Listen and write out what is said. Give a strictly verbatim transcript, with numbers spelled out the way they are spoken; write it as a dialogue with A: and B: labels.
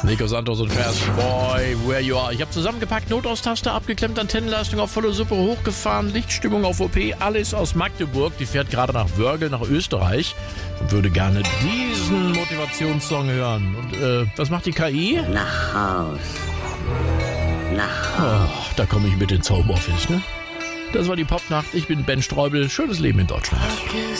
A: Nico Santos und Vers, Boy, where you are. Ich habe zusammengepackt, Notaus-Taste abgeklemmt, Antennenleistung auf volle Suppe hochgefahren, Lichtstimmung auf O P, alles aus Magdeburg. Die fährt gerade nach Wörgl, nach Österreich und würde gerne diesen Motivationssong hören. Und äh, was macht die K I?
B: Nach Haus. Nach Haus.
A: Oh, da komme ich mit ins Homeoffice, ne? Das war die Popnacht. Ich bin Ben Streubel. Schönes Leben in Deutschland.